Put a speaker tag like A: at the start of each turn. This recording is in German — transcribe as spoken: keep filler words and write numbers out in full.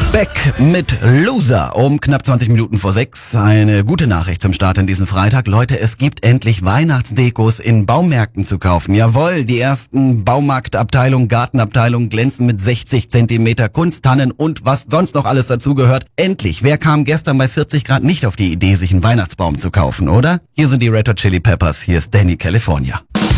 A: Beck mit Loser um knapp zwanzig Minuten vor sechs. Eine gute Nachricht zum Start in diesen Freitag. Leute, es gibt endlich Weihnachtsdekos in Baumärkten zu kaufen. Jawohl, die ersten Baumarktabteilungen, Gartenabteilungen glänzen mit sechzig Zentimeter Kunsttannen und was sonst noch alles dazugehört. Endlich, wer kam gestern bei vierzig Grad nicht auf die Idee, sich einen Weihnachtsbaum zu kaufen, oder? Hier sind die Red Hot Chili Peppers, hier ist Danny California.